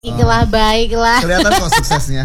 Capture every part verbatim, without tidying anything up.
Baiklah, baiklah. Kelihatan kok suksesnya.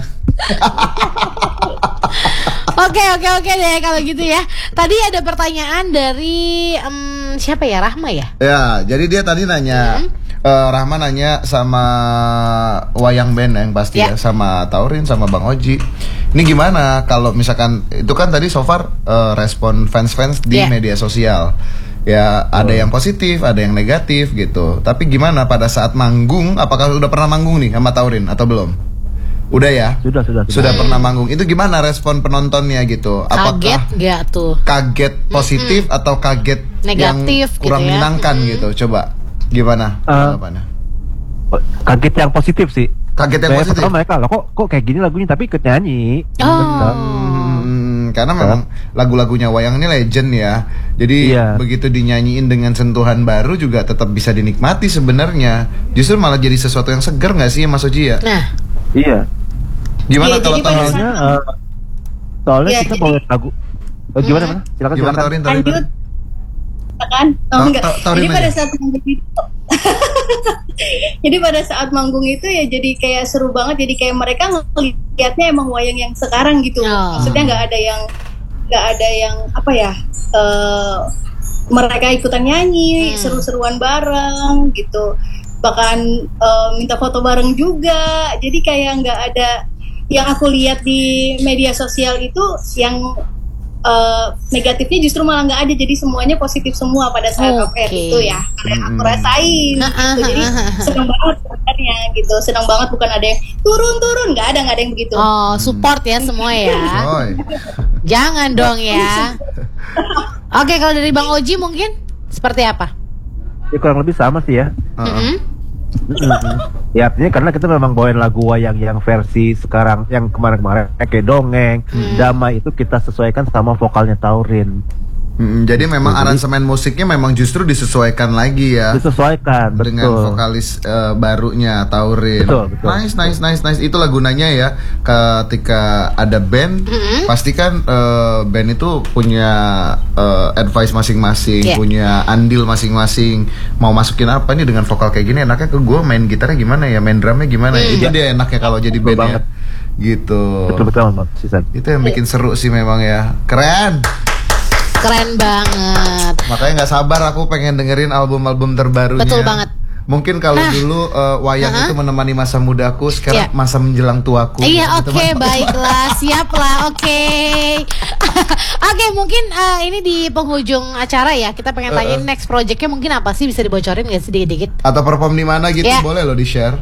Oke, oke, oke deh kalau gitu ya. Tadi ada pertanyaan dari um, siapa ya? Rahma ya? Ya, jadi dia tadi nanya, hmm? uh, Rahma nanya sama Wayang Band yang pasti ya. ya, sama Taurin, sama Bang Oji. Ini gimana kalau misalkan itu kan tadi so far uh, respon fans-fans di yeah. media sosial. Ya ada yang positif, ada yang negatif gitu. Tapi gimana pada saat manggung? Apakah udah pernah manggung nih sama Taurin atau belum? Udah ya? Sudah, sudah. Sudah, sudah hmm. pernah manggung. Itu gimana respon penontonnya gitu? Apakah kaget nggak tuh? Kaget positif mm-mm. atau kaget negatif yang kurang gitu ya? menyenangkan mm-hmm. gitu? Coba gimana? Uh, kaget yang positif sih. Kaget yang Kayak positif. Pertama mereka loh kok kok kayak gini lagunya tapi ikut nyanyi. Oh. Hmm, karena memang lagu-lagunya Wayang ini legend ya. Jadi iya. begitu dinyanyiin dengan sentuhan baru juga tetap bisa dinikmati sebenarnya. Justru malah jadi sesuatu yang segar nggak sih Mas Oji ya? Nah. Iya. Gimana ya, kalau soalnya uh, soalnya ya, kita jadi, bawa lagu. Oh, gimana mana? Silakan gimana silakan. Taurin, Taurin, Lanjut. Kan? Oh, enggak. Jadi pada saat manggung itu Jadi pada saat manggung itu ya jadi kayak seru banget. Jadi kayak mereka ngeliatnya emang wayang yang sekarang gitu. Oh. Maksudnya nggak ada yang nggak ada yang apa ya? Uh, mereka ikutan nyanyi, hmm. seru-seruan bareng gitu. Bahkan uh, minta foto bareng juga. Jadi kayak nggak ada yang aku lihat di media sosial itu yang Uh, negatifnya justru malah nggak ada, jadi semuanya positif semua pada saat okay. off air itu ya, karena aku rasain gitu. Jadi senang banget sebenarnya gitu, senang banget, bukan ada yang turun-turun, nggak ada nggak ada yang begitu. Oh, support ya semua ya. Jangan dong ya. Oke, okay, kalau dari Bang Oji mungkin seperti apa? Ya kurang lebih sama sih ya. Uh-uh. Mm-hmm. Ya artinya karena kita memang bawain lagu wayang yang versi sekarang, yang kemarin-kemarin kayak dongeng, hmm. damai itu kita sesuaikan sama vokalnya Taurin. Hmm, jadi memang jadi, aransemen musiknya memang justru disesuaikan lagi ya. Disesuaikan, dengan betul. vokalis uh, barunya Taurin. Betul, betul. Nice, nice, nice, nice. Itulah gunanya ya. Ketika ada band, mm-hmm. pastikan uh, band itu punya uh, advice masing-masing, yeah. punya andil masing-masing. Mau masukin apa nih dengan vokal kayak gini? Enaknya ke gue main gitarnya gimana ya, main drumnya gimana ya? Mm. Itu dia enaknya kalau jadi bandnya. Gitu. Betul betul, Mbak Sisan. Itu yang bikin seru sih memang ya. Keren. Keren banget. Makanya nggak sabar aku pengen dengerin album-album terbarunya. Betul banget. Mungkin kalau nah, dulu uh, wayang uh-huh. itu menemani masa mudaku, sekarang yeah. masa menjelang tuaku. Iya, oke, okay, baiklah, siap lah, oke. Okay. Oke, okay, mungkin uh, ini di penghujung acara ya, kita pengen uh, tanya uh. next projectnya mungkin apa sih, bisa dibocorin nggak sedikit-dikit? Atau perform di mana gitu, yeah. boleh loh di share.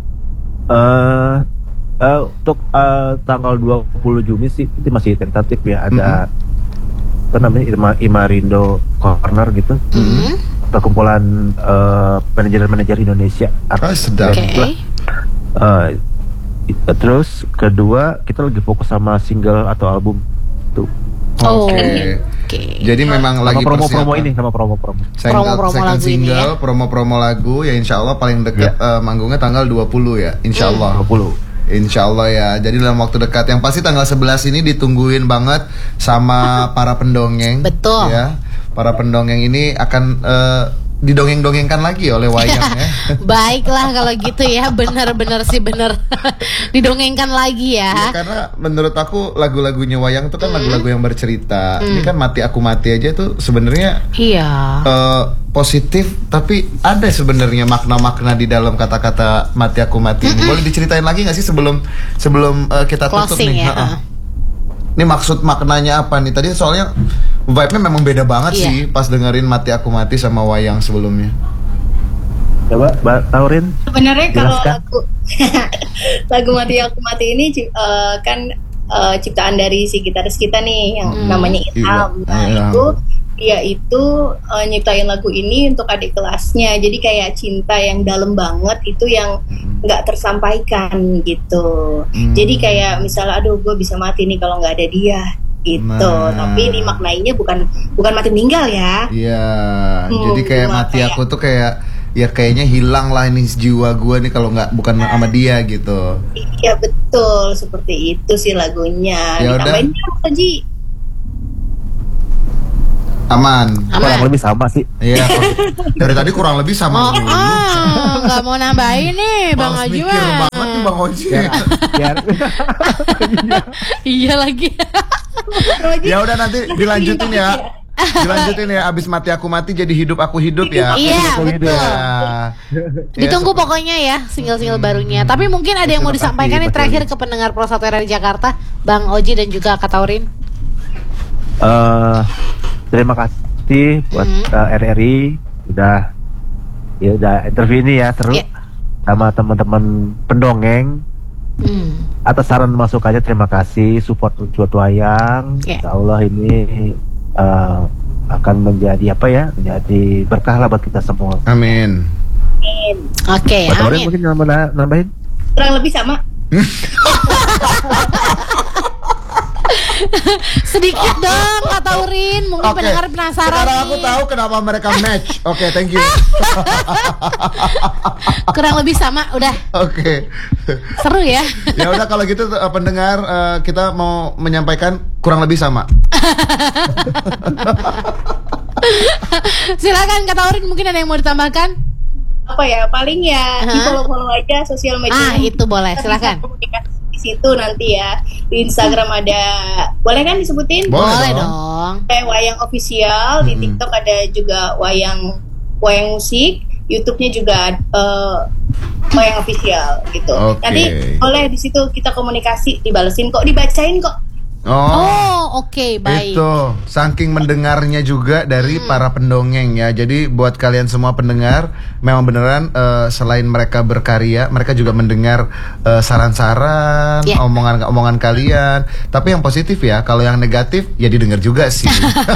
Uh, uh, untuk uh, tanggal dua puluh Juni sih itu masih tentatif ya, ada mm-hmm. apa namanya Ima, Imarindo Corner gitu. Mm-hmm. Perkumpulan uh, manajer-manajer Indonesia. Oh, sedap. Okay. Uh, terus kedua kita lagi fokus sama single atau album tuh. Oh, Oke. Okay. Okay. Jadi memang sama lagi promo-promo ini, sama promo-promo. Promo-promo lagu single, ini ya? promo-promo lagu ya, insya Allah paling dekat ya. uh, manggungnya tanggal dua puluh ya, insya Allah. dua puluh. Insya Allah ya. Jadi dalam waktu dekat, yang pasti tanggal sebelas ini ditungguin banget sama para pendongeng. Betul. Ya. Para pendongeng ini akan uh, didongeng-dongengkan lagi oleh wayang ya. Baiklah kalau gitu ya, benar-benar sih benar. Didongengkan lagi ya. Ya. Karena menurut aku lagu-lagunya wayang itu kan mm. lagu-lagu yang bercerita. Mm. Ini kan Mati Aku Mati aja tuh sebenarnya iya. Uh, positif, tapi ada sebenarnya makna-makna di dalam kata-kata Mati Aku Mati ini. Mm-hmm. Boleh diceritain lagi nggak sih sebelum sebelum uh, kita tutup closing nih? Ya. Ini maksud maknanya apa nih? Tadi soalnya vibe-nya memang beda banget iya. sih pas dengerin Mati Aku Mati sama wayang sebelumnya. Coba Mbak Taurin. Sebenarnya kalau lagu lagu Mati Aku Mati ini uh, kan uh, ciptaan dari si gitaris kita nih yang hmm. namanya Ilham. Nah, iya. itu dia itu uh, nyiptain lagu ini untuk adik kelasnya. Jadi kayak cinta yang dalam banget itu yang nggak tersampaikan gitu. Hmm. Jadi kayak misalnya, aduh gue bisa mati nih kalau nggak ada dia gitu. Nah. Tapi dimaknainya bukan bukan mati meninggal ya. Iya. Hmm, jadi kayak mati kayak, aku tuh kayak ya kayaknya hilang lah ini jiwa gue nih kalau nggak bukan nah, sama dia gitu. Iya betul, seperti itu sih lagunya. Ya udah. Ditambahin Ji. Aman. Kurang lebih sama sih. Iya. Dari tadi kurang lebih sama. Oh, ah, nggak mau nambahin nih, Bang Males Oji mikir mah. banget nih Bang Oji. Biar Iya lagi. Ya udah nanti dilanjutin ya. Dilanjutin ya, abis mati aku mati jadi hidup aku hidup ya. Iya, Gitu betul. Ya. Ditunggu pokoknya ya single-single barunya. Tapi mungkin ada yang mau Sudah disampaikan pasti, nih terakhir ke pendengar Pro satu R R Jakarta, Bang Oji dan juga Kak Taurin. eh terima kasih buat Hmm. eh, R R I udah ya udah interview ini ya seru Ya. sama teman-teman pendongeng. Hmm. Atas saran masukannya terima kasih, support Cuat Wayang. Ya. Insya Allah ini eh, akan menjadi apa ya? Menjadi berkah lah buat kita semua. Amin. Oke, Buat Taurin amin. mungkin nambah nambahin. Kurang lebih sama. Sedikit dong Kak Taurin, mungkin Oke. pendengar penasaran Sekarang nih. aku tahu kenapa mereka match. Oke, thank you. Kurang lebih sama, udah Oke. seru ya. Ya udah kalau gitu eh, pendengar eh, kita mau menyampaikan kurang lebih sama. Silakan Kak Taurin, mungkin ada yang mau ditambahkan? Apa ya? Paling ya di Hah? follow-follow aja sosial media. Ah, itu boleh, Kita silakan. bisa komunikasi di situ nanti ya. Di Instagram ada, boleh kan disebutin? Boleh Boleh dong. dong. Kayak Wayang Official, di Mm-mm. TikTok ada juga Wayang Wayang Musik, YouTube-nya juga eh, Wayang Official gitu. Oke. Nanti boleh di situ kita komunikasi, dibalesin kok, dibacain kok. Oh. Oh, oke, baik. Itu saking mendengarnya juga dari Hmm. para pendongeng ya. Jadi buat kalian semua pendengar, memang beneran eh, selain mereka berkarya, mereka juga mendengar eh, saran-saran, Ya. omongan-omongan kalian. Tapi yang positif ya, kalau yang negatif ya didengar juga sih.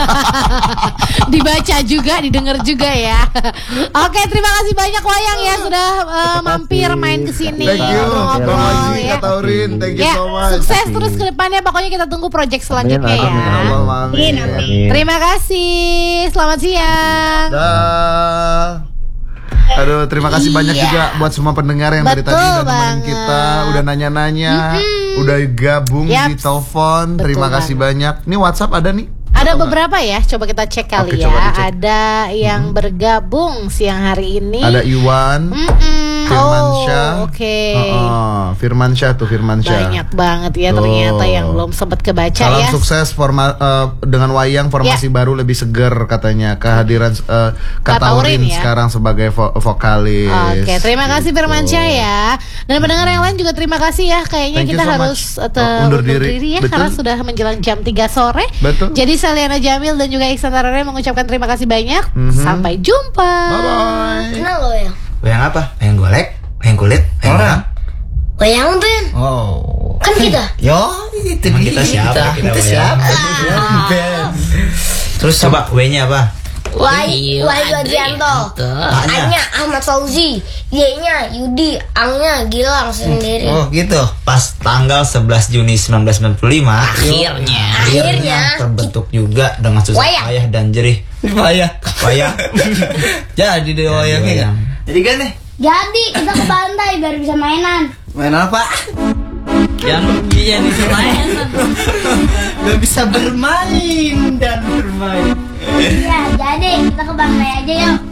Dibaca juga, didengar juga ya. Oke, terima kasih banyak Wayang ya sudah uh, mampir main ke sini. Thank you, Ngobrol, Bang Haji, ya. Kak Taurin, thank you Ya, so much. sukses terus ke depannya. Pokoknya kita tunggu project selanjutnya Amin, amin, ya. Allah, Amin, amin. amin. Terima kasih. Selamat siang. Dah. Aduh, terima kasih banyak juga buat semua pendengar yang dari Betul tadi udah nemenin banget. kita, udah nanya-nanya, udah gabung di Yaps. telepon. Betul Terima kasih banyak. Ini WhatsApp ada nih? Ada Atau beberapa ya, coba kita cek kali Oke, ya. coba dicek. Ada yang bergabung siang hari ini. nggak? Ada Iwan, Mm-mm. Firmansyah. Oh, oke. Heeh, Firmansyah tuh Firmansyah. Banyak banget ya Tuh. ternyata yang belum sempat kebaca Salam ya. sukses forma, eh, dengan Wayang formasi baru lebih seger katanya. Kehadiran eh, Kak Kak Taurin Taurin ya. sekarang sebagai vo- vokalis. Oke, terima kasih Gitu. Firmansyah ya. Dan pendengar yang lain juga terima kasih ya. Kayaknya Thank you kita so harus much. uh, te- Oh, undur undur diri. diri ya Betul. karena sudah menjelang jam tiga sore. Betul. Jadi Saliana Jamil dan juga Iksan Tarare mengucapkan terima kasih banyak. Mhm. Sampai jumpa. Bye bye. Kenal lo ya? Wayang apa? Wayang golek? Wayang kulit? Wayang orang? Wayang Ben. Oh. Kan kita. Yo, itu Emang dia. kita siapa? Kita Kita wayang. siapa? Terus coba W-nya apa? Wahyu Adrianto, A-nya. A-nya Ahmad Fauzi, Y-nya Yudi, A-nya Gilang sendiri. Oh gitu. Pas tanggal sebelas Juni seribu sembilan ratus sembilan puluh lima Akhirnya. Akhirnya terbentuk juga dengan susah Wayang. payah dan jerih. Payah. Payah. Jadi deh wayangnya kan. Jadi kan nih. Jadi kita ke pantai biar bisa mainan. Main apa? Yang iya bisa mainan. Gak bisa bermain dan bermain. Iya, jadi kita ke pantai aja yuk.